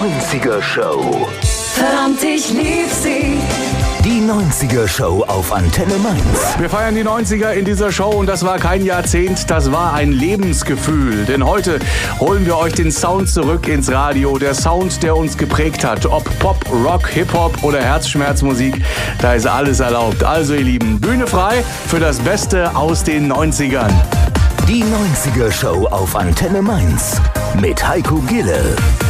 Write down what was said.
90er Show. Verdammt, ich lieb sie. Die 90er Show auf Antenne Mainz. Wir feiern die 90er in dieser Show und das war kein Jahrzehnt, das war ein Lebensgefühl. Denn heute holen wir euch den Sound zurück ins Radio. Der Sound, der uns geprägt hat. Ob Pop, Rock, Hip-Hop oder Herzschmerzmusik, da ist alles erlaubt. Also ihr Lieben, Bühne frei für das Beste aus den 90ern. Die 90er Show auf Antenne Mainz mit Heiko Gille.